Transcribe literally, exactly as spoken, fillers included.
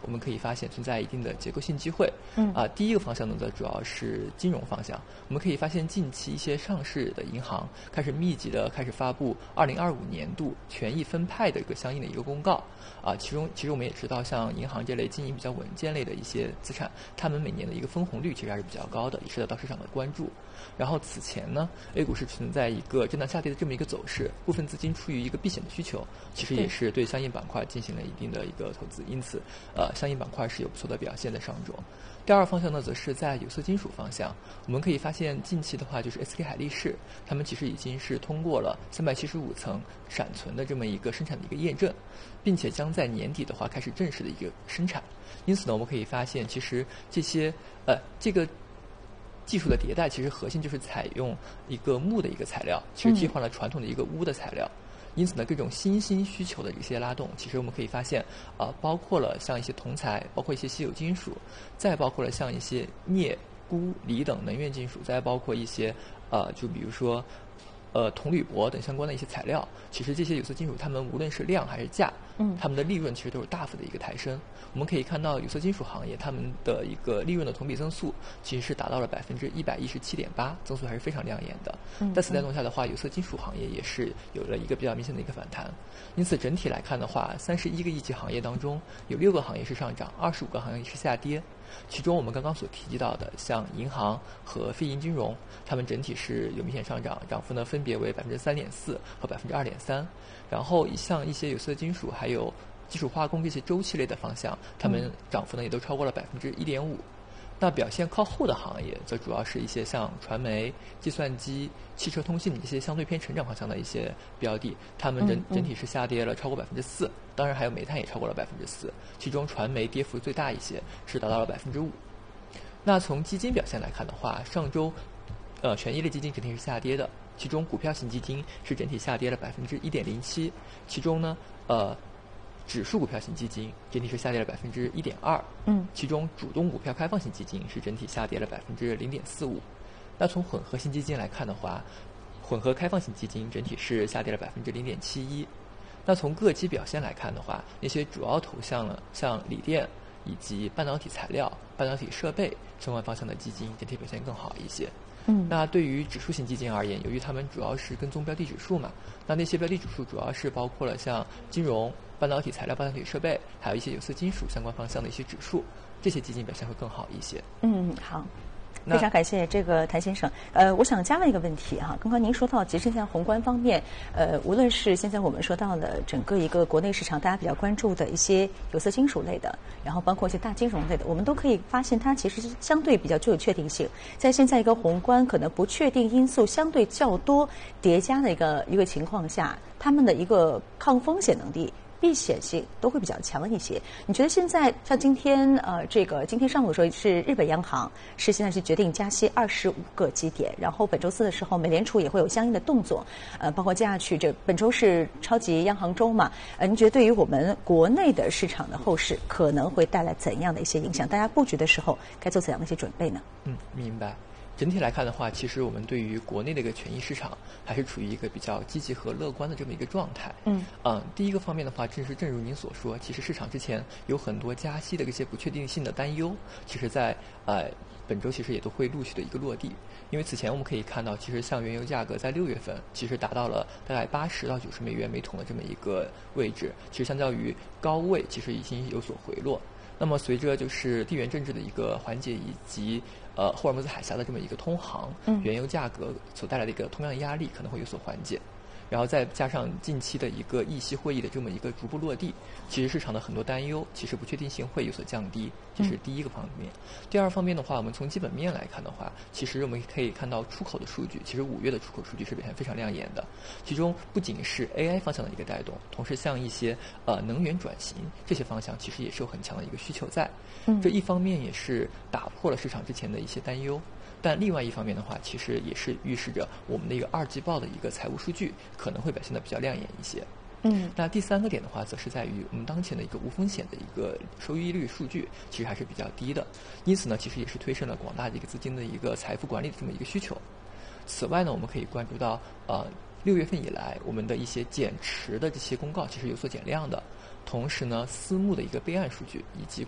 我们可以发现存在一定的结构性机会。 嗯啊，第一个方向呢，则主要是金融方向。我们可以发现，近期一些上市的银行开始密集的开始发布二零二五年度权益分派的一个相应的一个公告。啊，其中其实我们也知道，像银行这类经营比较稳健类的一些资产，他们每年的一个分红率其实还是比较高的，也是得到市场的关注。然后此前呢 ，A 股是存在一个震荡下跌的这么一个走势，部分资金出于一个避险的需求，其实也是对相应板块进行了一定的一个投资，因此，呃，相应板块是有不错的表现在上周。第二方向呢，则是在有色金属方向，我们可以发现近期的话，就是 S K 海力士，他们其实已经是通过了三百七十五层闪存的这么一个生产的一个验证，并且将在年底的话开始正式的一个生产。因此呢，我们可以发现，其实这些呃这个技术的迭代，其实核心就是采用一个钼的一个材料，其实替换了传统的一个钨的材料。因此呢，各种新兴需求的一些拉动，其实我们可以发现，啊、呃，包括了像一些铜材，包括一些稀有金属，再包括了像一些镍、钴、锂等能源金属，再包括一些呃，就比如说，呃，铜、铝、铂等相关的一些材料。其实这些有色金属，它们无论是量还是价， 嗯， 它们的利润其实都是大幅的一个抬升。我们可以看到，有色金属行业它们的一个利润的同比增速，其实是达到了百分之一百一十七点八，增速还是非常亮眼的。 嗯， 在此带动下的话，有色金属行业也是有了一个比较明显的一个反弹。因此整体来看的话，三十一个一级行业当中，有六个行业是上涨，二十五个行业是下跌。其中我们刚刚所提及到的，像银行和非银金融，它们整体是有明显上涨，涨幅呢分别为百分之三点四和百分之二点三。然后像一些有色金属还有基础化工这些周期类的方向，它们涨幅呢也都超过了百分之一点五。那表现靠后的行业，则主要是一些像传媒、计算机、汽车通信这些相对偏成长方向的一些标的，它们整整体是下跌了超过百分之四。当然还有煤炭也超过了百分之四，其中传媒跌幅最大一些，是达到了百分之五。那从基金表现来看的话，上周，呃，权益类基金整体是下跌的，其中股票型基金是整体下跌了百分之一点零七，其中呢，呃。指数股票型基金整体是下跌了百分之一点二， 嗯， 其中主动股票开放型基金是整体下跌了百分之零点四五。那从混合型基金来看的话，混合开放型基金整体是下跌了百分之零点七一。那从各基表现来看的话，那些主要投向了像锂电以及半导体材料、半导体设备相关方向的基金整体表现更好一些。 嗯， 那对于指数型基金而言，由于它们主要是跟踪标的指数嘛，那那些标的指数主要是包括了像金融、半导体材料、半导体设备，还有一些有色金属相关方向的一些指数，这些基金表现会更好一些。 嗯，好。非常感谢这个谭先生。呃，我想加问一个问题哈，刚刚您说到，其实在宏观方面，呃，无论是现在我们说到的整个一个国内市场，大家比较关注的一些有色金属类的，然后包括一些大金融类的，我们都可以发现它其实是相对比较具有确定性。在现在一个宏观可能不确定因素相对较多叠加的一个一个情况下，他们的一个抗风险能力、避险性都会比较强一些。你觉得现在像今天呃，这个今天上午的时候是日本央行是现在是决定加息二十五个基点，然后本周四的时候美联储也会有相应的动作，呃，包括接下去这本周是超级央行周嘛，呃，您觉得对于我们国内的市场的后市可能会带来怎样的一些影响？大家布局的时候该做怎样的一些准备呢？ 嗯，明白。整体来看的话，其实我们对于国内的一个权益市场还是处于一个比较积极和乐观的这么一个状态。 嗯， 嗯，第一个方面的话，正是正如您所说，其实市场之前有很多加息的一些不确定性的担忧，其实在呃本周其实也都会陆续的一个落地。因为此前我们可以看到，其实像原油价格在六月份其实达到了大概八十到九十美元每桶的这么一个位置，其实相较于高位其实已经有所回落。那么随着就是地缘政治的一个缓解以及呃霍尔木兹海峡的这么一个通航， 嗯， 原油价格所带来的一个同样压力可能会有所缓解。然后再加上近期的一个议息会议的这么一个逐步落地，其实市场的很多担忧，其实不确定性会有所降低，这是第一个方面。嗯、第二方面的话，我们从基本面来看的话，其实我们可以看到出口的数据，其实五月的出口数据是表现非常亮眼的，其中不仅是 A I 方向的一个带动，同时像一些呃能源转型这些方向，其实也是有很强的一个需求在。 嗯， 这一方面也是打破了市场之前的一些担忧。但另外一方面的话，其实也是预示着我们的一个二季报的一个财务数据可能会表现得比较亮眼一些。 嗯， 那第三个点的话，则是在于我们当前的一个无风险的一个收益率数据，其实还是比较低的。因此呢，其实也是推升了广大的一个资金的一个财富管理的这么一个需求。此外呢，我们可以关注到，呃，六月份以来，我们的一些减持的这些公告其实有所减量的。同时呢，私募的一个备案数据以及